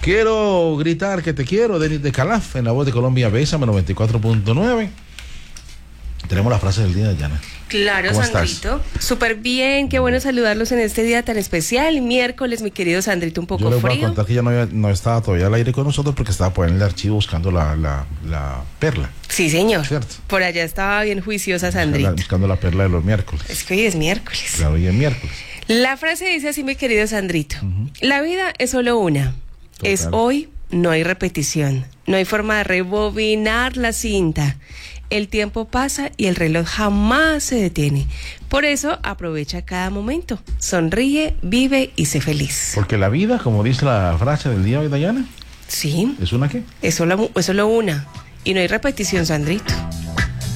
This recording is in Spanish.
Quiero gritar que te quiero, Denis de Calaf, en la voz de Colombia Bésame 94.9. Tenemos la frase del día, Dayana. Claro, Sandrito. Súper bien, qué bueno saludarlos en este día tan especial. Miércoles, mi querido Sandrito, un poco frío. Yo les voy frío. a contar que ya no estaba todavía al aire con nosotros porque estaba por en el archivo buscando la perla. Sí, señor. ¿Cierto? Por allá estaba bien juiciosa Sandrito. Buscando la perla de los miércoles. Es que hoy es miércoles. Claro, hoy es miércoles. La frase dice así, mi querido Sandrito. La vida es solo una. Total. Es hoy, no hay repetición. No hay forma de rebobinar la cinta. El tiempo pasa y el reloj jamás se detiene. Por eso aprovecha cada momento. Sonríe, vive y sé feliz. Porque la vida, como dice la frase del día de hoy, Dayana. Sí. ¿Es una qué? Es solo una. Y no hay repetición, Sandrito.